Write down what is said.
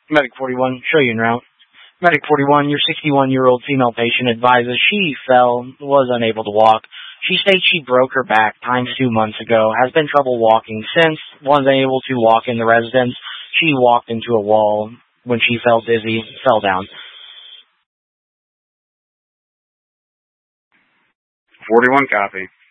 Medic 41, show you en route. Medic 41, your 61-year-old female patient advises she fell, was unable to walk. She states she broke her back times 2 months ago, has been trouble walking since, was unable to walk in the residence. She walked into a wall when she felt dizzy, fell down. 41, copy.